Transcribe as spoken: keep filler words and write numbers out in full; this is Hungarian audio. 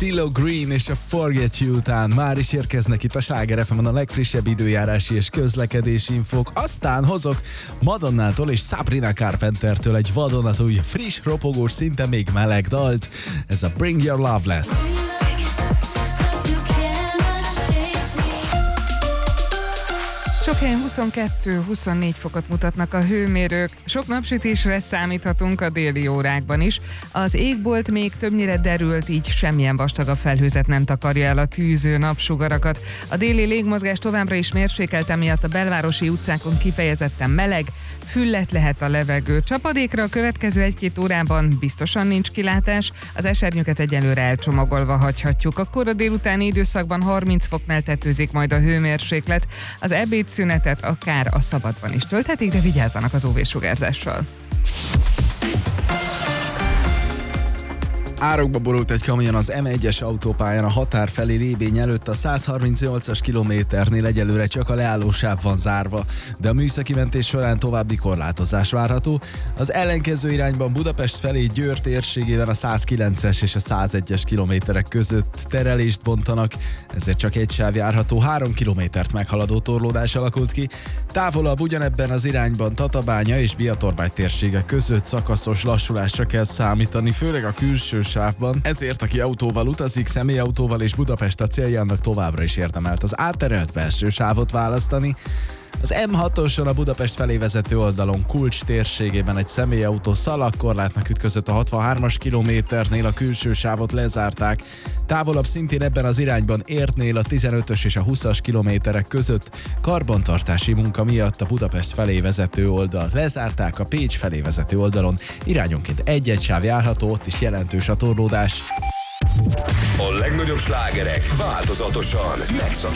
CeeLo Green és a Forget You után már is érkeznek itt a Sláger ef emen a legfrissebb időjárási és közlekedési infók. Aztán hozok Madonnától és Sabrina Carpentertől egy vadonatúj, friss, ropogós, szinte még meleg dalt. Ez a Bring Your Love lesz. Sok helyen huszonkettő-huszonnégy fokot mutatnak a hőmérők, sok napsütésre számíthatunk a déli órákban is. Az égbolt még többnyire derült, így semmilyen vastagabb felhőzet nem takarja el a tűző napsugarakat. A déli légmozgás továbbra is mérsékelt, emiatt a belvárosi utcákon kifejezetten meleg, füllet lehet a levegő. Csapadékra a következő egy-két órában biztosan nincs kilátás, az esernyőket egyelőre elcsomagolva hagyhatjuk. Akkor a délutáni időszakban harminc foknál tetőzik majd a hőmérséklet. Az ebédszünetet akár a szabadban is tölthetik, de vigyázzanak az ú vé-sugárzással. Árokba borult egy kamion az em egyes autópályán a határ felé Rébény előtt, a százharmincnyolcas kilométernél egyelőre csak a leállósáv van zárva, de a műszaki mentés során további korlátozás várható. Az ellenkező irányban Budapest felé Győr térségében a százkilences és a százegyes kilométerek között terelést bontanak, ezért csak egy sáv járható, három kilométert meghaladó torlódás alakult ki. Távolabb ugyanebben az irányban Tatabánya és Biatorbágy térsége között szakaszos lassulásra kell számítani, főleg a külső sávban, ezért aki autóval utazik, személyautóval és Budapest a céljának továbbra is érdemelt az átterelt belső sávot választani. Az em hatoson a Budapest felé vezető oldalon Kulcs térségében egy személyautó szalagkorlátnak ütközött a hatvanhármas kilométernél, a külső sávot lezárták. Távolabb szintén ebben az irányban Értnél a tizenötös és a húszas kilométerek között karbantartási munka miatt a Budapest felé vezető oldal lezárták, a Pécs felé vezető oldalon irányonként egy-egy sáv járható, ott is jelentős a torlódás. A legnagyobb slágerek változatosan megszak